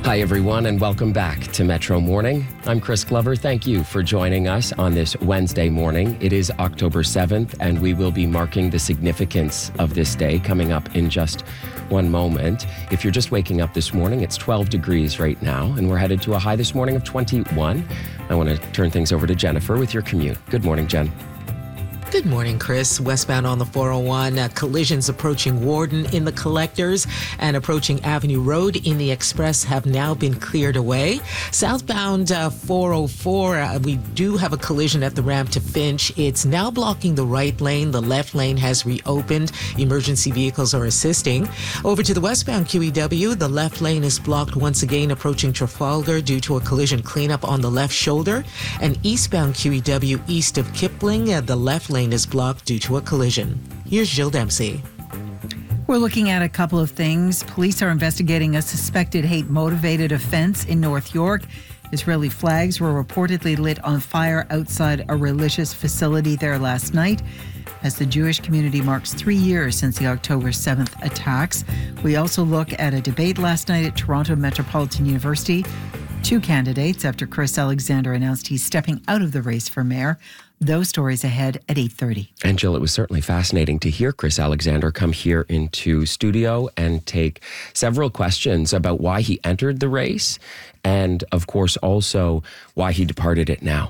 Hi, everyone, and welcome back to Metro Morning. I'm Chris Glover. Thank you for joining us on this Wednesday morning. It is October 7th, and we will be marking the significance of this day coming up in just one moment. If you're just waking up this morning, it's 12 degrees right now, and we're headed to a high this morning of 21. I want to turn things over to Jennifer with your commute. Good morning, Jen. Good morning, Chris. Westbound on the 401, collisions approaching Warden in the Collectors and approaching Avenue Road in the Express have now been cleared away. Southbound 404, we do have a collision at the ramp to Finch. It's now blocking the right lane. The left lane has reopened. Emergency vehicles are assisting. Over to the westbound QEW, the left lane is blocked once again approaching Trafalgar due to a collision cleanup on the left shoulder. And eastbound QEW east of Kipling, the left lane is blocked due to a collision. Here's Jill Dempsey. We're looking at a couple of things. Police are investigating a suspected hate-motivated offense in North York. Israeli flags were reportedly lit on fire outside a religious facility there last night as the Jewish community marks 3 years since the October 7th attacks. We also look at a debate last night at Toronto Metropolitan University. Two candidates after Chris Alexander announced he's stepping out of the race for mayor. Those stories ahead at 8:30. And Jill, it was certainly fascinating to hear Chris Alexander come here into studio and take several questions about why he entered the race and, of course, also why he departed it now.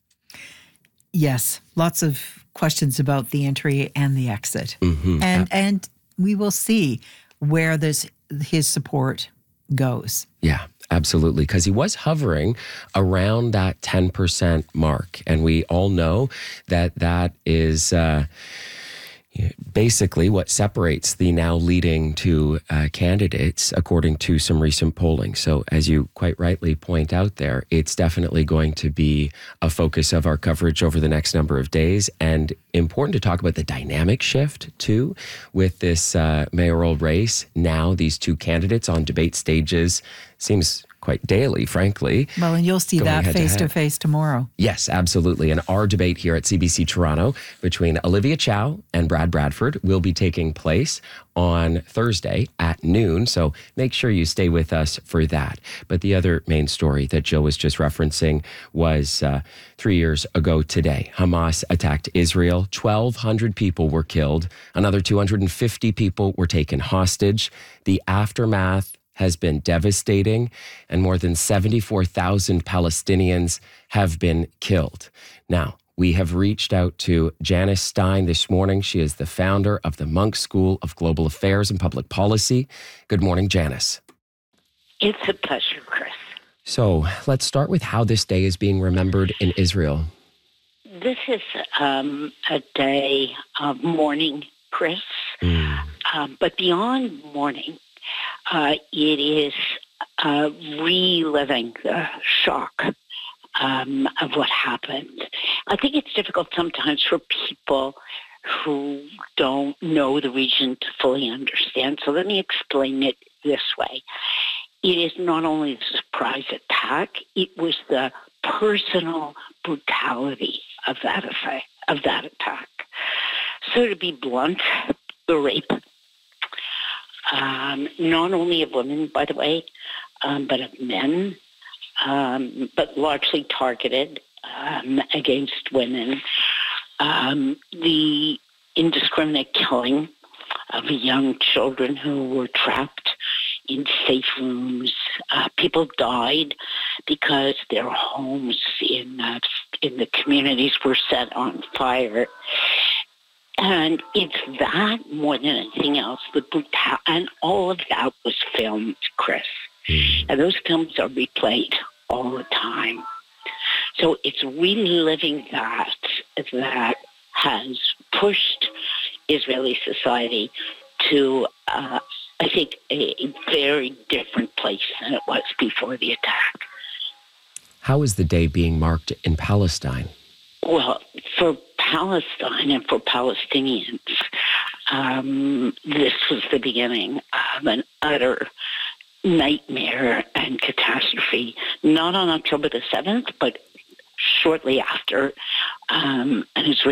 Yes, lots of questions about the entry and the exit. Mm-hmm. And we will see where his support goes. Yeah, absolutely. Because he was hovering around that 10% mark. And we all know that is basically what separates the now leading two candidates, according to some recent polling. So as you quite rightly point out there, it's definitely going to be a focus of our coverage over the next number of days. And important to talk about the dynamic shift, too, with this mayoral race. Now, these two candidates on debate stages seems quite daily, frankly. Well, and you'll see that face-to-face tomorrow. Yes, absolutely. And our debate here at CBC Toronto between Olivia Chow and Brad Bradford will be taking place on Thursday at noon. So make sure you stay with us for that. But the other main story that Jill was just referencing was 3 years ago today. Hamas attacked Israel. 1,200 people were killed. Another 250 people were taken hostage. The aftermath has been devastating, and more than 74,000 Palestinians have been killed. Now, we have reached out to Janice Stein this morning. She is the founder of the Munk School of Global Affairs and Public Policy. Good morning, Janice. It's a pleasure, Chris. So let's start with how this day is being remembered in Israel. This is a day of mourning, Chris. But beyond mourning, it is reliving the shock of what happened. I think it's difficult sometimes for people who don't know the region to fully understand. So let me explain it this way. It is not only the surprise attack, it was the personal brutality of that attack. So to be blunt, the rape, not only of women, by the way, but of men, but largely targeted against women. The indiscriminate killing of young children who were trapped in safe rooms. People died because their homes in the communities were set on fire. And it's that more than anything else, and all of that was filmed, Chris. And those films are replayed all the time. So it's reliving that has pushed Israeli society to, I think, a very different place than it was before the attack. How is the day being marked in Palestine? Well, for Palestine and for Palestinians, this was the beginning of an utter nightmare and catastrophe, not on October the 7th, but shortly after, an Israeli